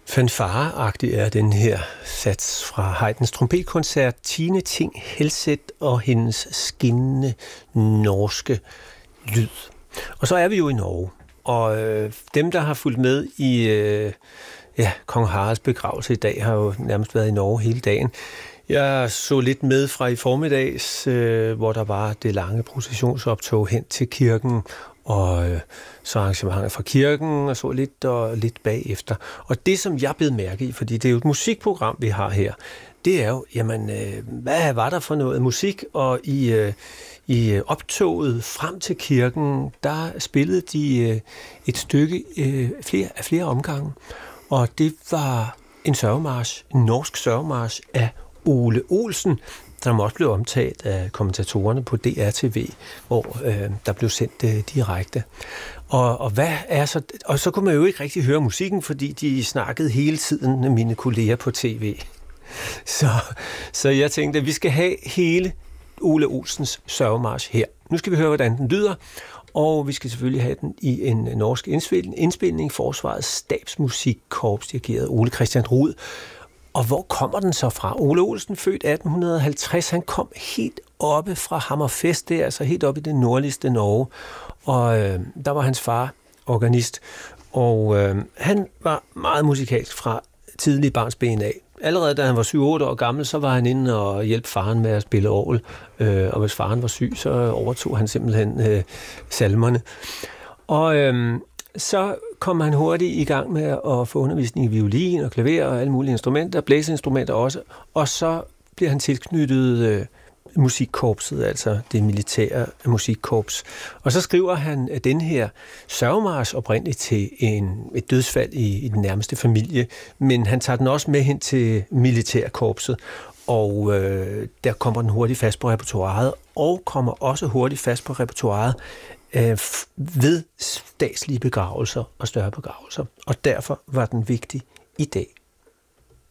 Fanfare-agtig er den her sats fra Haydns trompetkoncert Tine Thing Helseth og hendes skinnende norske lyd. Og så er vi jo i Norge, og dem, der har fulgt med i Kong Haralds begravelse i dag, har jo nærmest været i Norge hele dagen. Jeg så lidt med fra i formiddags, hvor der var det lange processionsoptog hen til kirken, og så arrangementer fra kirken, og så lidt bagefter. Og det, som jeg blev mærke i, fordi det er jo et musikprogram, vi har her, det er jo, jamen, hvad var der for noget musik? Og i optoget frem til kirken, der spillede de et stykke af flere omgange, og det var en sørgemarch, en norsk sørgemarch af Ole Olsen, som også blev omtalt af kommentatorerne på DRTV, hvor der blev sendt direkte. Og hvad er så? Og så kunne man jo ikke rigtig høre musikken, fordi de snakkede hele tiden med mine kolleger på tv. Så jeg tænkte, at vi skal have hele Ole Olsens sørgemarch her. Nu skal vi høre, hvordan den lyder, og vi skal selvfølgelig have den i en norsk indspilning, Forsvarets Stabsmusikkorps, dirigeret Ole Christian Rud. Og hvor kommer den så fra? Ole Olsen, født 1850, han kom helt oppe fra Hammerfest, det er altså helt oppe i det nordligste Norge. Og der var hans far organist, og han var meget musikalsk fra tidlig barnsben af. Allerede da han var 7-8 år gammel, så var han inde og hjalp faren med at spille orgel. Og hvis faren var syg, så overtog han simpelthen salmerne. Og så kom han hurtigt i gang med at få undervisning i violin og klaver og alle mulige instrumenter, blæseinstrumenter også. Og så bliver han tilknyttet musikkorpset, altså det militære musikkorps. Og så skriver han den her sørgemarch oprindeligt til et dødsfald i den nærmeste familie, men han tager den også med hen til militærkorpset, og der kommer den hurtigt fast på repertoiret, og kommer også hurtigt fast på repertoiret ved statslige begravelser og større begravelser. Og derfor var den vigtig i dag.